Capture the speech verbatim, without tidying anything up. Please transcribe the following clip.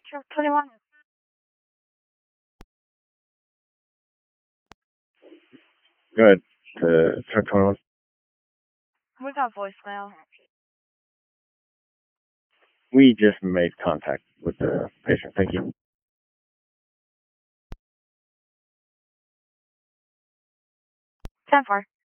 Truck twenty-one. Go ahead. To truck twenty-one. We got voicemail. We just made contact with the patient. Thank you. ten four.